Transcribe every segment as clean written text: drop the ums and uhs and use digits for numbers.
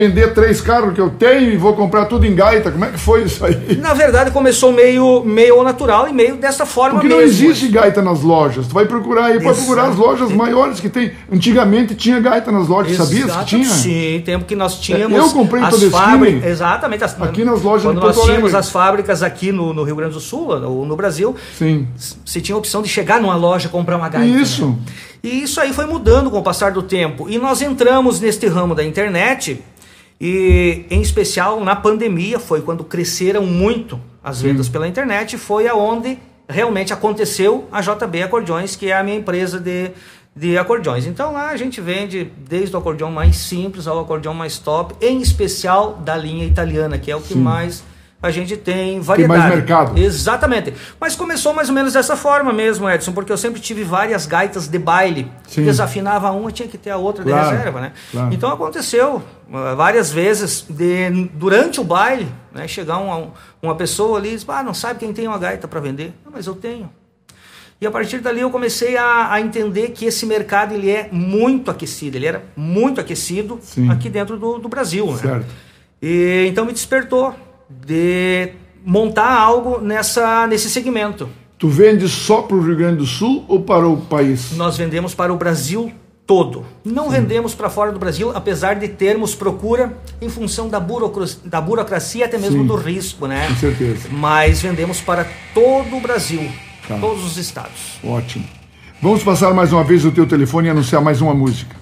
vender 3 carros que eu tenho e vou comprar tudo em gaita. Como é que foi isso aí? Na verdade, começou meio natural e meio dessa forma Porque mesmo. não existe gaita nas lojas. Tu vai procurar aí, pode procurar as lojas maiores que tem. Antigamente tinha gaita nas lojas, sabias que tinha? Sim, tempo que nós tínhamos. Eu comprei as todo esse fábricas. Exatamente. Aqui nas lojas quando de Porto nós tínhamos Alegre. as fábricas aqui no Rio Grande do Sul, ou no Brasil, sim, você tinha a opção de chegar numa loja e comprar uma gaita. Isso. Né? E isso aí foi mudando com o passar do tempo. E nós entramos neste ramo da internet. E, em especial, na pandemia, foi quando cresceram muito as vendas pela internet, foi aonde realmente aconteceu a JB Acordeões, que é a minha empresa de acordeões. Então, lá a gente vende desde o acordeão mais simples ao acordeão mais top, em especial da linha italiana, que é o que mais a gente tem variedade. Tem mais mercado. Exatamente. Mas começou mais ou menos dessa forma mesmo, Edson, porque eu sempre tive várias gaitas de baile. Sim. Desafinava uma, tinha que ter a outra de reserva, né? Claro. Então aconteceu várias vezes durante o baile, né, chegar uma pessoa ali e diz, não sabe quem tem uma gaita para vender. Não, mas eu tenho. E a partir dali eu comecei a entender que esse mercado ele é muito aquecido, ele era muito aquecido aqui dentro do Brasil. Né? Certo. E então me despertou de montar algo nesse segmento. Tu vende só para o Rio Grande do Sul ou para o país? Nós vendemos para o Brasil todo. Não vendemos para fora do Brasil, apesar de termos procura em função da burocracia, até mesmo do risco, né? Com certeza. Mas vendemos para todo o Brasil, todos os estados. Ótimo. Vamos passar mais uma vez o teu telefone e anunciar mais uma música.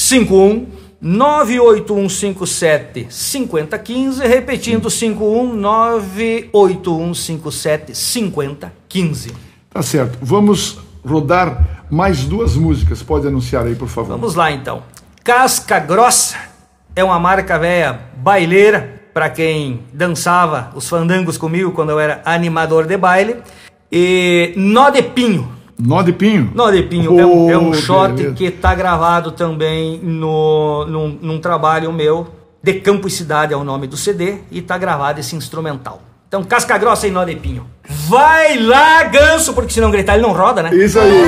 51-98157-5015, repetindo 51-98157-5015. Tá certo. Vamos rodar mais 2 músicas. Pode anunciar aí, por favor. Vamos lá, então. Casca Grossa é uma marca velha baileira, para quem dançava os fandangos comigo quando eu era animador de baile. E Nó de Pinho. Nó de Pinho? Nó de Pinho é um shot que está gravado também num trabalho meu, De Campo e Cidade é o nome do CD, e está gravado esse instrumental. Então, Casca Grossa e Nó de Pinho. Vai lá, ganso, porque se não gritar ele não roda, né? Isso aí.